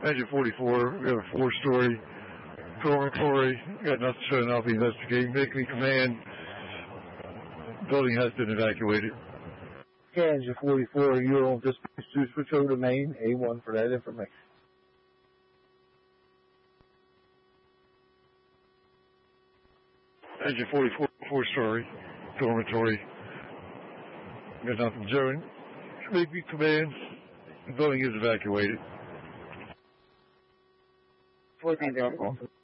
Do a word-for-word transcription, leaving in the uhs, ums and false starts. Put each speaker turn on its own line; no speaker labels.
Engine forty-four, we have a four-story dormitory. Got nothing showing up. Investigating. Make me command. Building has been evacuated.
Yeah, Engine forty-four, you're on dispatch to switch over to main A one for that information.
Engine forty-four, four-story dormitory. Got nothing showing. Make me command. The building is evacuated.
fourteen,